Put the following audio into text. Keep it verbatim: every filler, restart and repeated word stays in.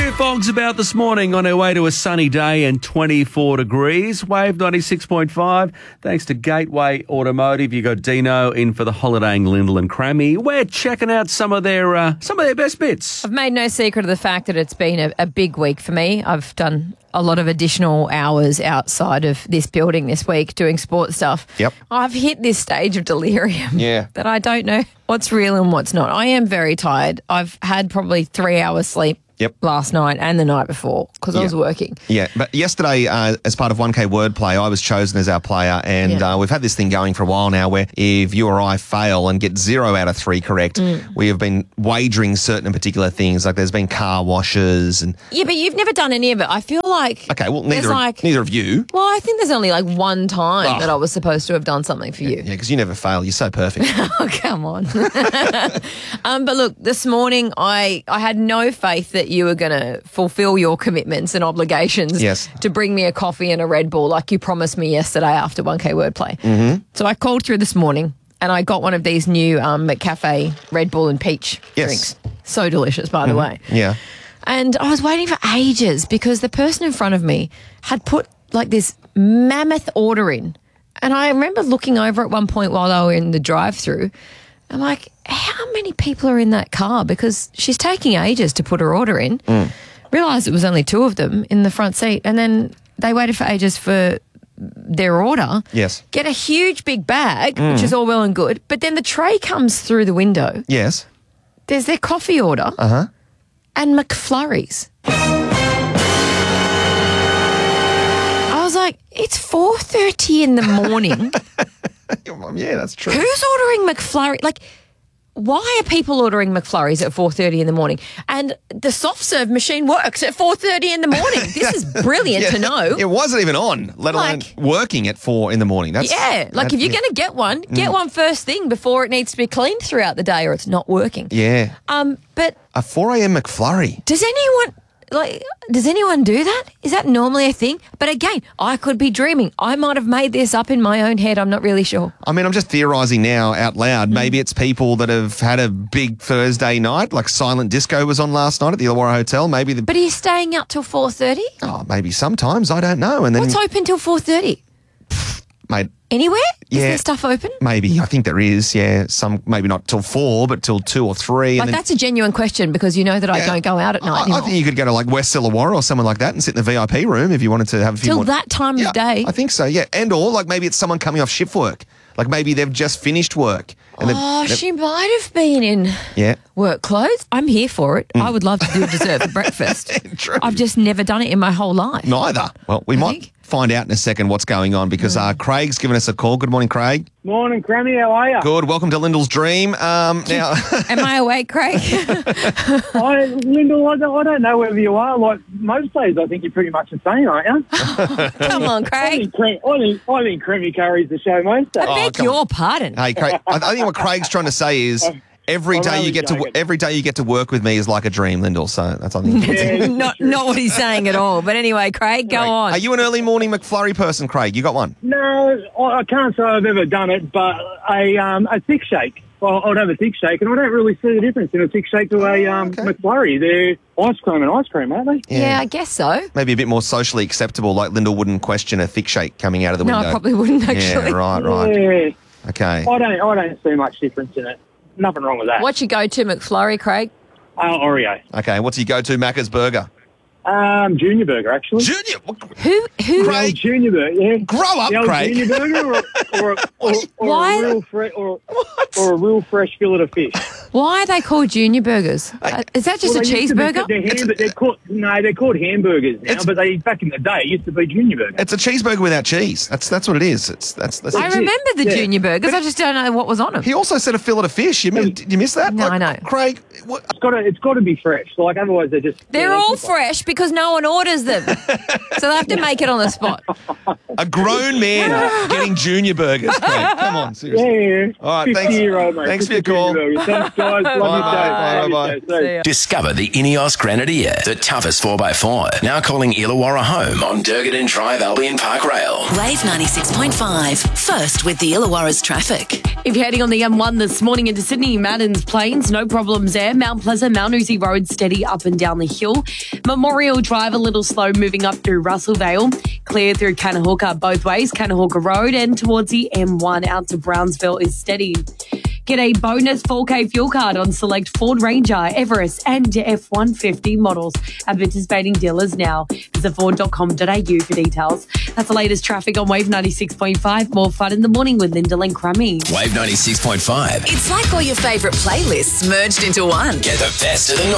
Clear fog's about this morning on our way to a sunny day and twenty-four degrees. Wave ninety-six point five. Thanks to Gateway Automotive. You got Dino in for the holidaying Lyndall and Crammy. We're checking out some of their uh, some of their best bits. I've made no secret of the fact that it's been a, a big week for me. I've done a lot of additional hours outside of this building this week doing sports stuff. Yep. I've hit this stage of delirium Yeah. that I don't know what's real and what's not. I am very tired. I've had probably three hours sleep. Yep. Last night and the night before because I was Yeah. working. Yeah, but yesterday, uh, as part of one K Wordplay, I was chosen as our player, and Yeah. uh, we've had this thing going for a while now where if you or I fail and get zero out of three correct, Mm. we have been wagering certain and particular things, like there's been car washes and... Yeah, but you've never done any of it. I feel like... Okay, well, there's neither of, like, neither of you. Well, I think there's only like one time Oh. that I was supposed to have done something for you. Yeah, because you never fail. You're so perfect. Oh, come on. um, but look, this morning I, I had no faith that you were going to fulfill your commitments and obligations Yes. to bring me a coffee and a Red Bull like you promised me yesterday after one K Wordplay. Mm-hmm. So I called through this morning and I got one of these new um, McCafe Red Bull and peach Yes. drinks. So delicious, by the way. Yeah. And I was waiting for ages because the person in front of me had put like this mammoth order in. And I remember looking over at one point while they were in the drive-through. I'm like, how many people are in that car? Because she's taking ages to put her order in. Mm. Realised it was only two of them in the front seat. And then they waited for ages for their order. Yes. Get a huge big bag, Mm. which is all well and good. But then the tray comes through the window. Yes. There's their coffee order. Uh-huh. And McFlurries. I was like, it's four thirty in the morning. Yeah, that's true. Who's ordering McFlurry? Like, why are people ordering McFlurries at four thirty in the morning? And the soft serve machine works at four thirty in the morning. This is brilliant Yeah, to know. It wasn't even on, let alone Like- working at four in the morning. That's Yeah, like that- if you're yeah. going to get one, get one first thing before it needs to be cleaned throughout the day or it's not working. Yeah. Um, but A four a.m. McFlurry. does anyone like does anyone do that? Is that normally a thing? But again, I could be dreaming. I might have made this up in my own head. I'm not really sure. I mean, I'm just theorising now out loud. Mm. Maybe it's people that have had a big Thursday night, like Silent Disco was on last night at the Illawarra Hotel. Maybe the But are you staying up till four thirty? oh, maybe sometimes I don't know. And then What's open till four thirty? mate, Anywhere? Is Yeah. there stuff open? maybe I think there is. Yeah, some maybe not till four, but till two or three. Like and then, that's a genuine question because you know that I Yeah. don't go out at night I, I anymore. think you could go to like West Illawarra or someone like that and sit in the V I P room if you wanted to have a few Till more. that time Yeah, of day. I think so. Yeah, and or like maybe it's someone coming off shift work. Like maybe they've just finished work. And they've- Oh, they've- she might have been in yeah. work clothes. I'm here for it. Mm. I would love to do dessert for breakfast. True. I've just never done it in my whole life. Neither. Well, we I might think. find out in a second what's going on because uh, Craig's given us a call. Good morning, Craig. Morning, Crammy. How are you? Good. Welcome to Lyndall's Dream. Um, now, Am I awake, Craig? I, Lyndall, I don't, I don't know whether you are. Like most days, I think you're pretty much the same, aren't you? Come on, I Craig. think, Cram- I think, I think Crammy carries the show most days. I beg Oh, come your pardon. hey, Craig. I, I think what Craig's trying to say is every I'm day you only get to joking. every day you get to work with me is like a dream, Lyndall. So that's I think. Yeah, not not what he's saying at all. But anyway, Craig, go on. Are you an early morning McFlurry person, Craig? You got one? No, I, I can't say I've ever done it, but a um, a thick shake. Well, I'd have a thick shake, and I don't really see the difference in a thick shake to a um, okay. McFlurry. They're ice cream and ice cream, aren't they? yeah. I guess so. Maybe a bit more socially acceptable. Like Lyndall wouldn't question a thick shake coming out of the No, window. I probably wouldn't actually. Yeah, right, right. Yeah. Okay. I don't, I don't see much difference in it. Nothing wrong with that. What's your go-to McFlurry, Craig? Uh, Oreo. Okay. What's your go-to Macca's burger? Um, Junior Burger, actually. Junior. Who? Who? The Craig. old Junior Burger, yeah. Grow up, The old Craig. Junior Burger or, or, or, or, Why? a real fre- or, What? or a real fresh fillet of fish. Why are they called junior burgers? Uh, is that just Well, a they used to be- cheeseburger? They're, It's a- ham- they're called, no, they're called hamburgers now, It's- but they back in the day it used to be Junior Burger. It's a cheeseburger without cheese. That's that's what it is. It's that's. that's I remember the Yeah. junior burgers. I just don't know what was on them. He also said a fillet of fish. You miss, did you miss that? No, I know. Craig, what, It's got to, it's got to be fresh. Like otherwise, they're just They're they're all just- fresh because no one orders them. So they have to make it on the spot. A grown man getting junior burgers. Craig. Come on, seriously. Yeah, yeah. All right, fifty thanks. year old, mate. Thanks for your fifty call. year old. Thanks, guys. Love Bye, your bye, day. bye, Love your bye. day. See ya. Discover the Ineos Grenadier, the toughest four by four. Now calling Illawarra home on Durgadin Drive, Albion Park Rail. Wave ninety-six point five. First with the Illawarra's traffic. If you're heading on the M one this morning into Sydney, Madden's Plains, no problems there. Mount Pleasant, Mount Uzi Road, steady up and down the hill. Memorial Drive, a little slow moving up through Russellvale. Clear through Kanahooka both ways, Kanahooka Road, and towards the M one out to Brownsville is steady. Get a bonus four K fuel card on select Ford Ranger, Everest and F one fifty models at participating dealers now. Visit ford dot com dot a u for details. That's the latest traffic on Wave ninety-six point five. More fun in the morning with Lyndall and Crummy. Wave ninety-six point five. It's like all your favourite playlists merged into one. Get the best of the night.